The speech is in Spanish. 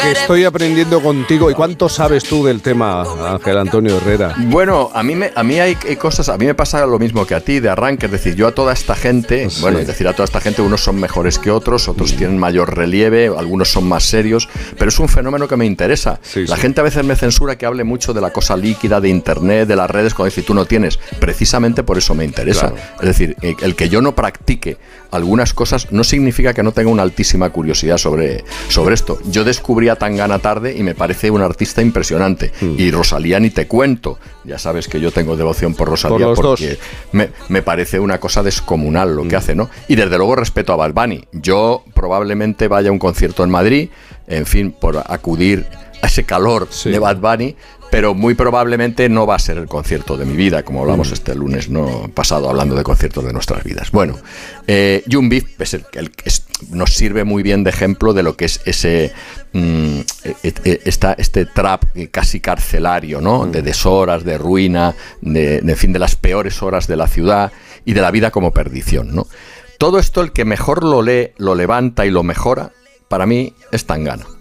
que estoy aprendiendo contigo. ¿Y cuánto sabes tú del tema, Ángel Antonio Herrera? Bueno, a mí hay cosas, a mí me pasa lo mismo que a ti de arranque, es decir, yo a toda esta gente, Sí. bueno, es decir, a toda esta gente, unos son mejores que otros tienen mayor relieve, algunos son más serios, pero es un fenómeno que me interesa. Sí, La sí. gente a veces me censura que hable mucho de la cosa líquida, de internet, de las redes, cuando dice, tú no tienes, precisamente por eso me interesa. Claro. Es decir, el que yo no practique algunas cosas no significa que no tenga una altísima curiosidad sobre esto. Yo descubrí a Tangana tarde y me parece un artista impresionante. Y Rosalía ni te cuento. Ya sabes que yo tengo devoción por Rosalía Por los porque me parece una cosa descomunal lo que hace, ¿no? Y desde luego respeto a Bad Bunny. Yo probablemente vaya a un concierto en Madrid, en fin, por acudir a ese calor de Bad Bunny, pero muy probablemente no va a ser el concierto de mi vida, como hablamos este lunes no pasado, hablando de conciertos de nuestras vidas. Bueno, Jung Beef es nos sirve muy bien de ejemplo de lo que es ese este trap casi carcelario, ¿no? De deshoras, de ruina, en fin, de las peores horas de la ciudad y de la vida como perdición, ¿no? Todo esto, el que mejor lo lee, lo levanta y lo mejora, para mí es Tangana.